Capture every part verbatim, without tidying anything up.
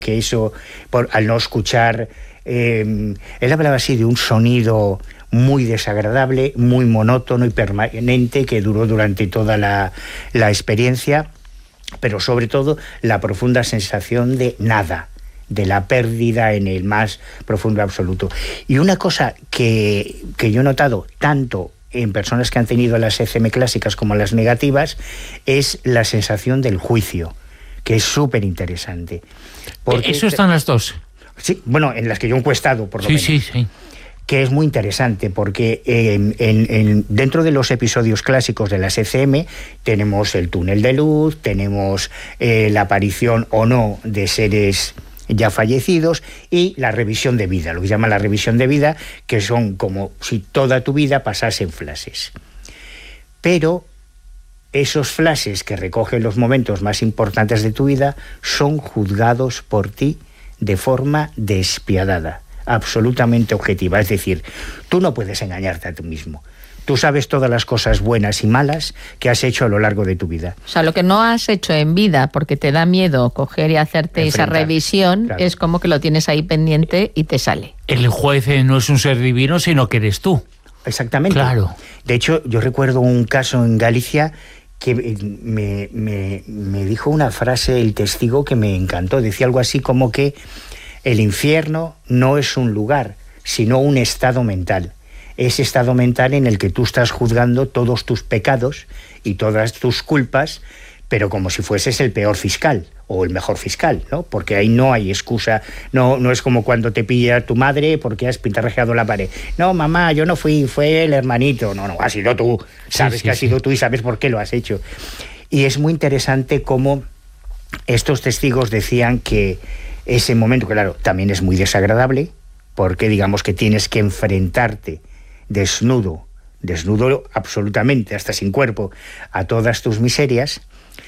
que eso, por, al no escuchar, eh, él hablaba así de un sonido muy desagradable, muy monótono y permanente que duró durante toda la, la experiencia, pero sobre todo la profunda sensación de nada, de la pérdida en el más profundo absoluto. Y una cosa que, que yo he notado tanto en personas que han tenido las E C M clásicas como las negativas es la sensación del juicio, que es súper interesante. Eso están las dos. Sí, bueno, en las que yo he encuestado, por lo sí, menos. Sí, sí, sí. Que es muy interesante porque en, en, en, dentro de los episodios clásicos de las E C M tenemos el túnel de luz, tenemos eh, la aparición o no de seres ya fallecidos y la revisión de vida, lo que se llama la revisión de vida, que son como si toda tu vida pasase en flashes. Pero esos flashes que recogen los momentos más importantes de tu vida son juzgados por ti de forma despiadada, absolutamente objetiva. Es decir, tú no puedes engañarte a ti mismo. Tú sabes todas las cosas buenas y malas que has hecho a lo largo de tu vida. O sea, lo que no has hecho en vida porque te da miedo coger y hacerte Enfrentar, esa revisión, claro. Es como que lo tienes ahí pendiente y te sale. El juez no es un ser divino, sino que eres tú. Exactamente. Claro. De hecho, yo recuerdo un caso en Galicia que me, me, me dijo una frase el testigo que me encantó. Decía algo así como que el infierno no es un lugar, sino un estado mental. Ese estado mental en el que tú estás juzgando todos tus pecados y todas tus culpas, pero como si fueses el peor fiscal o el mejor fiscal, ¿no? Porque ahí no hay excusa, no, no es como cuando te pilla tu madre porque has pintarrajeado la pared. No, mamá, yo no fui, fue el hermanito. No, no, has sido tú, sabes sí, sí, que has sí. sido tú y sabes por qué lo has hecho. Y es muy interesante cómo estos testigos decían que ese momento, claro, también es muy desagradable, porque digamos que tienes que enfrentarte desnudo, desnudo absolutamente, hasta sin cuerpo, a todas tus miserias,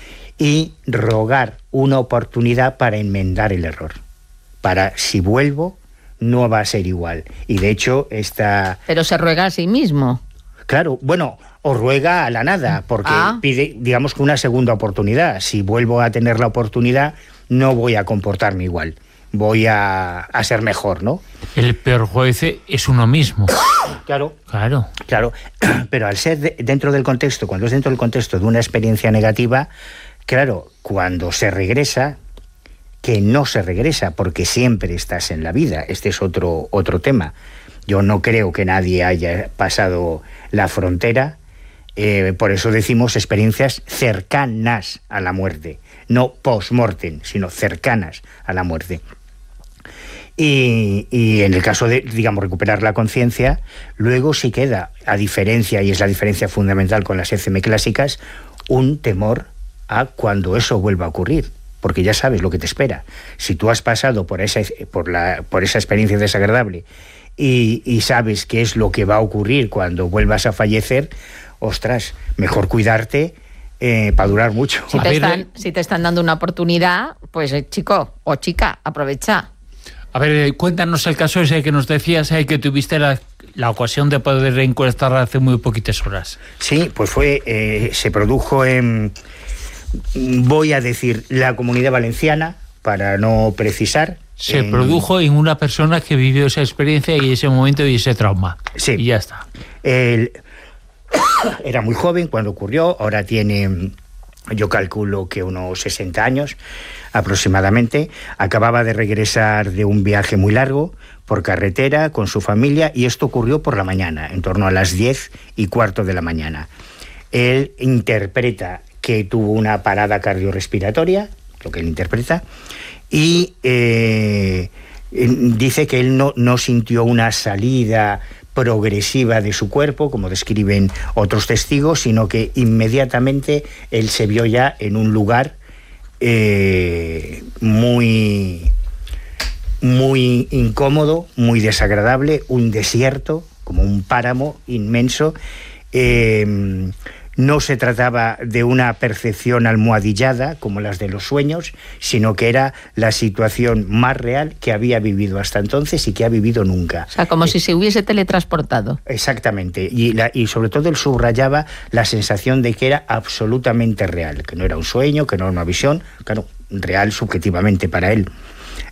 y rogar una oportunidad para enmendar el error. Para, si vuelvo, no va a ser igual. Y de hecho, esta... Pero se ruega a sí mismo. Claro, bueno, o ruega a la nada, porque ah. pide, digamos que una segunda oportunidad. Si vuelvo a tener la oportunidad, no voy a comportarme igual. Voy a, a ser mejor, ¿no? El peor juez es uno mismo. Claro. Claro. Claro. Pero al ser de, dentro del contexto, cuando es dentro del contexto de una experiencia negativa, claro, cuando se regresa, que no se regresa, porque siempre estás en la vida. Este es otro, otro tema. Yo no creo que nadie haya pasado la frontera, eh, por eso decimos experiencias cercanas a la muerte, no post-mortem, sino cercanas a la muerte. Y, y en el caso de, digamos, recuperar la conciencia, luego sí queda, a diferencia, y es la diferencia fundamental con las E C M clásicas, un temor a cuando eso vuelva a ocurrir, porque ya sabes lo que te espera. Si tú has pasado por esa, por la, por esa experiencia desagradable y, y sabes qué es lo que va a ocurrir cuando vuelvas a fallecer, ostras, mejor cuidarte eh, para durar mucho. Si te, están, si te están dando una oportunidad, pues eh, chico o chica, aprovecha. A ver, cuéntanos el caso ese que nos decías, eh, que tuviste la, la ocasión de poder encuestar hace muy poquitas horas. Sí, pues fue, eh, se produjo en, voy a decir, la Comunidad Valenciana, para no precisar. Se en... produjo en una persona que vivió esa experiencia y ese momento y ese trauma. Sí. Y ya está. El... Era muy joven cuando ocurrió, ahora tiene, yo calculo que unos sesenta años aproximadamente. Acababa de regresar de un viaje muy largo por carretera con su familia y esto ocurrió por la mañana, en torno a las diez y cuarto de la mañana. Él interpreta que tuvo una parada cardiorrespiratoria, lo que él interpreta, y eh, dice que él no, no sintió una salida progresiva de su cuerpo, como describen otros testigos, sino que inmediatamente él se vio ya en un lugar eh, muy, muy incómodo, muy desagradable, un desierto, como un páramo inmenso. Eh, no se trataba de una percepción almohadillada como las de los sueños, sino que era la situación más real que había vivido hasta entonces y que ha vivido nunca. O sea, como eh, si se hubiese teletransportado. Exactamente, y, la, y sobre todo él subrayaba la sensación de que era absolutamente real, que no era un sueño, que no era una visión, claro, real subjetivamente para él.